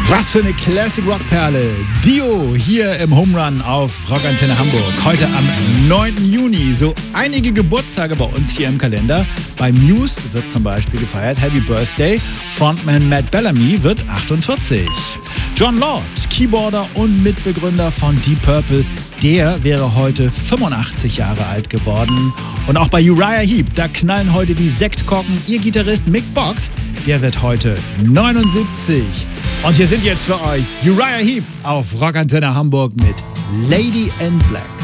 Was für eine Classic-Rock-Perle. Dio hier im Home Run auf Rockantenne Hamburg. Heute am 9. Juni. So einige Geburtstage bei uns hier im Kalender. Bei Muse wird zum Beispiel gefeiert. Happy Birthday. Frontman Matt Bellamy wird 48. John Lord, Keyboarder und Mitbegründer von Deep Purple, der wäre heute 85 Jahre alt geworden. Und auch bei Uriah Heep, da knallen heute die Sektkorken. Ihr Gitarrist Mick Box, der wird heute 79. Und hier sind jetzt für euch Uriah Heep auf Rockantenne Hamburg mit Lady in Black.